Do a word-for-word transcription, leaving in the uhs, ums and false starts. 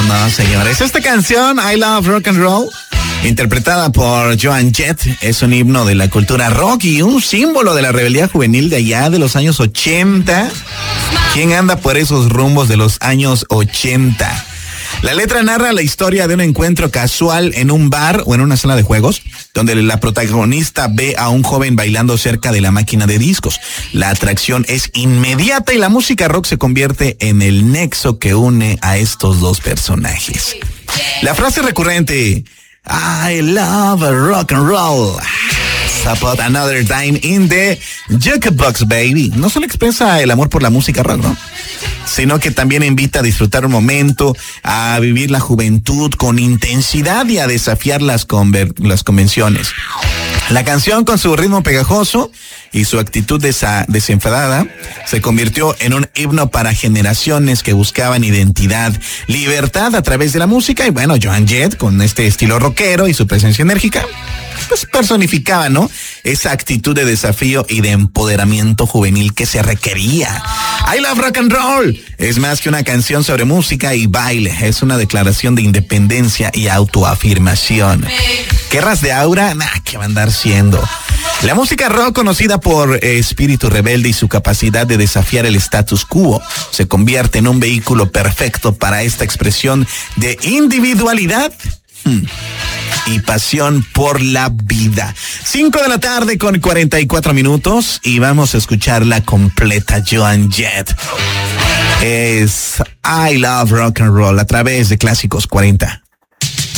No, señores. Esta canción, I Love Rock and Roll, interpretada por Joan Jett, es un himno de la cultura rock y un símbolo de la rebeldía juvenil de allá de los años ochenta. ¿Quién anda por esos rumbos de los años ochenta? La letra narra la historia de un encuentro casual en un bar o en una sala de juegos, donde la protagonista ve a un joven bailando cerca de la máquina de discos. La atracción es inmediata y la música rock se convierte en el nexo que une a estos dos personajes. La frase recurrente, I love rock and roll, support another time in the jukebox, baby, no solo expresa el amor por la música rock, ¿no?, sino que también invita a disfrutar un momento, a vivir la juventud con intensidad y a desafiar las, conver- las convenciones. La canción, con su ritmo pegajoso y su actitud desa- desenfadada, se convirtió en un himno para generaciones que buscaban identidad, libertad a través de la música. Y bueno, Joan Jett, con este estilo rockero y su presencia enérgica, pues personificaba, ¿no?, esa actitud de desafío y de empoderamiento juvenil que se requería. I Love Rock and Roll es más que una canción sobre música y baile, es una declaración de independencia y autoafirmación. ¿Guerras de aura? Nah, ¿qué va a andar siendo? La música rock, conocida por eh, espíritu rebelde y su capacidad de desafiar el status quo, se convierte en un vehículo perfecto para esta expresión de individualidad hmm, y pasión por la vida. Cinco de la tarde con cuarenta y cuatro minutos y vamos a escuchar la completa Joan Jett. Es I Love Rock and Roll a través de Clásicos cuarenta.